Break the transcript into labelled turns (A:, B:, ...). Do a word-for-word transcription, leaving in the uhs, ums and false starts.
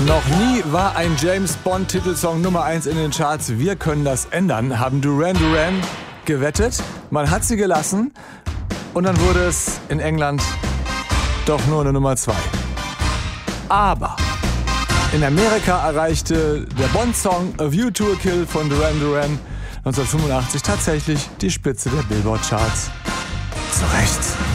A: Noch nie war ein James-Bond-Titelsong Nummer eins in den Charts. Wir können das ändern, haben Duran Duran gewettet. Man hat sie gelassen und dann wurde es in England doch nur eine Nummer zwei. Aber in Amerika erreichte der Bond-Song A View to a Kill von Duran Duran neunzehnhundertfünfundachtzig tatsächlich die Spitze der Billboard-Charts. Zu Recht.